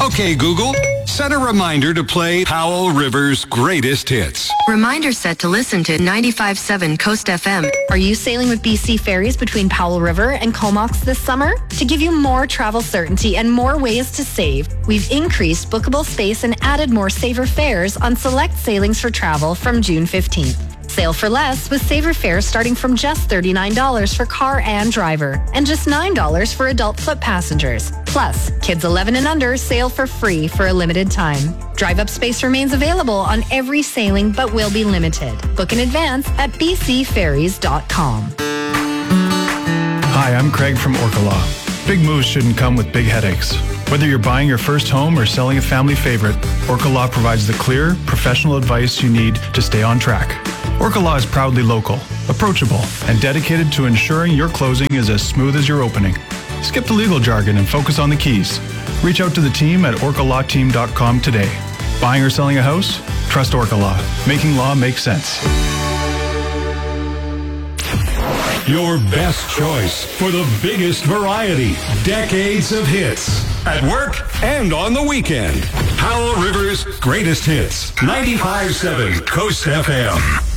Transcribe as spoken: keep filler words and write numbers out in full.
Okay, Google, set a reminder to play Powell River's greatest hits. Reminder set to listen to ninety-five point seven Coast F M. Are you sailing with B C Ferries between Powell River and Comox this summer? To give you more travel certainty and more ways to save, we've increased bookable space and added more saver fares on select sailings for travel from June fifteenth. Sail for less with saver fares starting from just thirty-nine dollars for car and driver and just nine dollars for adult foot passengers. Plus, kids eleven and under sail for free for a limited time. Drive-up space remains available on every sailing but will be limited. Book in advance at b c ferries dot com. Hi, I'm Craig from Orca Law. Big moves shouldn't come with big headaches. Whether you're buying your first home or selling a family favorite, Orca Law provides the clear, professional advice you need to stay on track. Orca Law is proudly local, approachable, and dedicated to ensuring your closing is as smooth as your opening. Skip the legal jargon and focus on the keys. Reach out to the team at orca law team dot com today. Buying or selling a house? Trust Orca Law. Making law make sense. Your best choice for the biggest variety. Decades of hits. At work and on the weekend. Powell River's greatest hits. ninety-five point seven Coast F M.